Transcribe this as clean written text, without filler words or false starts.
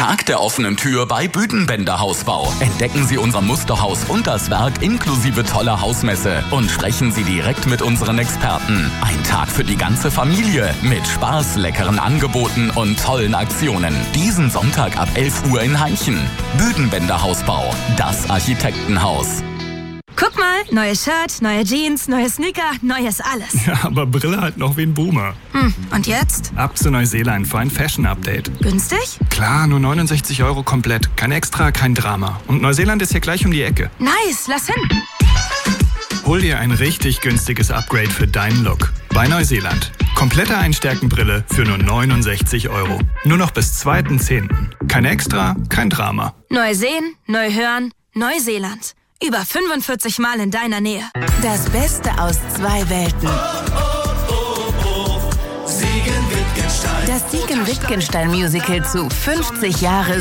Tag der offenen Tür bei Büdenbender Hausbau. Entdecken Sie unser Musterhaus und das Werk inklusive toller Hausmesse und sprechen Sie direkt mit unseren Experten. Ein Tag für die ganze Familie mit Spaß, leckeren Angeboten und tollen Aktionen. Diesen Sonntag ab 11 Uhr in Heinchen. Büdenbender Hausbau, das Architektenhaus. Guck mal, neues Shirt, neue Jeans, neue Sneaker, neues alles. Ja, aber Brille halt noch wie ein Boomer. Und jetzt? Ab zu Neuseeland für ein Fashion-Update. Günstig? Klar, nur 69 € komplett. Kein Extra, kein Drama. Und Neuseeland ist hier gleich um die Ecke. Nice, lass hin. Hol dir ein richtig günstiges Upgrade für deinen Look. Bei Neuseeland. Komplette Einstärkenbrille für nur 69 €. Nur noch bis 2.10. Kein Extra, kein Drama. Neu sehen, neu hören, Neuseeland. Über 45 Mal in deiner Nähe. Das Beste aus zwei Welten. Das Siegen-Wittgenstein-Musical zu 50 Jahre